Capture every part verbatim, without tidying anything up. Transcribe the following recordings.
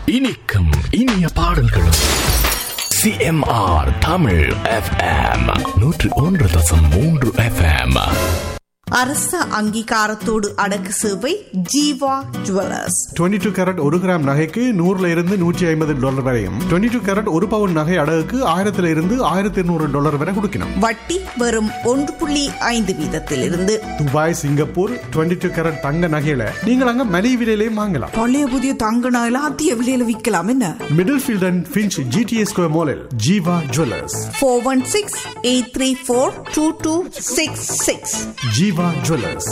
இனிக்கும் இனிய பாடல்களும் சிஎம்ஆர் தமிழ் எஃப்எம் நூற்று ஒன்று தசம் மூன்று எஃப்எம். அரச அங்கீகாரத்தோடு அடக்கு சேவை ஜீவா ஜுவல்லர்ஸ். இருபத்தி ரெண்டு கேரட் ஒரு கிராம் நகைக்கு நூறுல இருந்து நூற்றி ஐம்பது டாலர் வரையும், இருபத்தி ரெண்டு கேரட் ஒரு பவுன் நகை அடகுக்கு ஆயிரத்துல இருந்து ஆயிரத்தி இருநூறு டாலர் வரை கொடுக்கணும். வட்டி வெறும் ஒன்று புள்ளி ஐந்து வீதத்தில் இருந்து. துபாய், சிங்கப்பூர் இருபத்தி ரெண்டு கேரட் தங்க நகையில நீங்கள் அங்க மலிவு விலையிலேயும் வாங்கலாம். பழைய புதிய தங்க நகையில அதிக விலையில விற்கலாம். என்ன middle field and Finch GTA square மாலில் Jeeva jewellers. Four one six eight three four two two six six. Jeeva jewellers.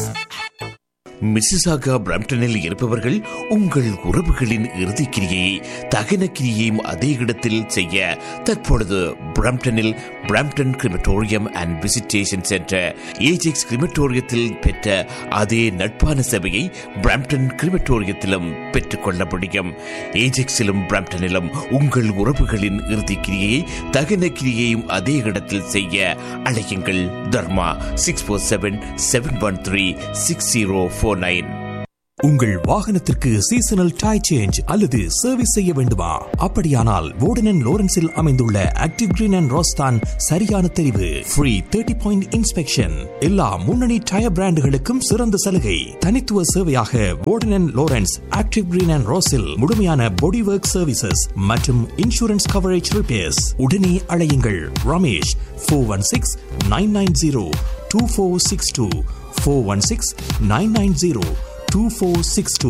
Mississauga பிரம்டனில் இருப்பவர்கள் உங்கள் உறவுகளின் இறுதிக்கிரியை தகன கிரியையும் அதே இடத்தில் செய்ய தற்பொழுது பிரம்டனில் Brampton crematorium and visitation centre Ajax கிரிமட்டோரியத்தில் பெற்ற அதே நட்பான சேவையை பிரம்டன் கிரிமட்டோரியத்திலும் பெற்றுக்கொள்ள முடியும். ஏஜெக்ஸிலும் பிரம்டனிலும் உங்கள் உறவுகளின் இறுதிக்கிரியை தகன கிரியையும் அதே இடத்தில் செய்ய அழையுங்கள். தர்மா six four seven seven one three six zero four. உங்கள் வாகனத்திற்கு சீசனல் டயர் சேஞ்ச் அல்லது சர்வீஸ் செய்ய வேண்டுமா? அப்படியானால் வோர்டன் அண்ட் லோரன்ஸில் அமைந்துள்ள ஆக்டிவ் கிரீன் அண்ட் ரோஸ் தான் சரியான தெரிவு. ஃப்ரீ தேர்ட்டி பாயிண்ட் இன்ஸ்பெக்ஷன், எல்லா முன்னணி டயர் பிராண்டுகளுக்கும் சிறந்த சலுகை. தனித்துவ சேவையாக வோர்டன் and Lawrence active green and ரோஸில் முழுமையான பாடி ஒர்க் சர்வீசஸ் மற்றும் இன்சூரன்ஸ் கவரேஜ் ரிப்பேர்ஸ். உடனே அழையுங்கள் Ramesh four one six nine nine zero two four six two four one six nine nine zero two four six two.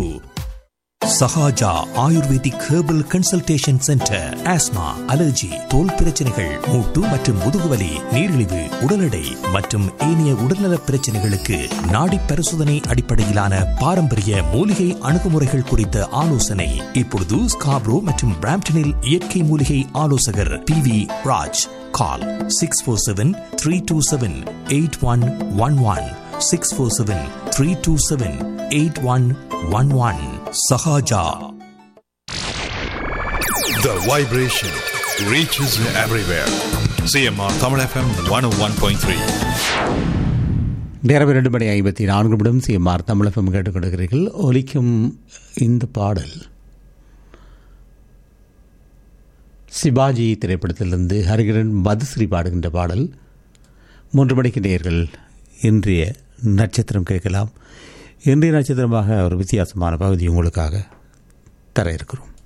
Sahaja ayurvedic herbal consultation centre. Asthma, allergy, தோல் பிரச்சனைகள், மூட்டு மற்றும் முதுகுவலி, நீரிழிவு, உடல் எடை மற்றும் ஏனைய உடல்நல பிரச்சனைகளுக்கு நாடி பரிசோதனை அடிப்படையிலான பாரம்பரிய மூலிகை அணுகுமுறைகள் குறித்த ஆலோசனை. இப்பொழுது ஸ்காப்ரோ மற்றும் பிராம்டனில் இயற்கை மூலிகை ஆலோசகர் P V Raj. Call six four seven three two seven eight one one one six four seven three two seven eight one one one. Sahaja. The vibration reaches everywhere. C M R Tamil F M one oh one point three. நேரம் இரண்டு மணி ஐம்பத்தி நான்கு நிமிடம். CMR Tamil FM கேட்டுக்கொண்டிருக்கிறீர்கள். ஒலிக்கும் இந்த பாடல் சிவாஜி திரைப்படத்திலிருந்து ஹரிகரன் மதுஸ்ரீ பாடுகின்ற பாடல். மூன்று மணிக்கு நேயர்கள் இன்றைய நட்சத்திரம் கேட்கலாம். இன்றைய நட்சத்திரமாக ஒரு வித்தியாசமான பகுதி உங்களுக்காக தர இருக்கிறோம்.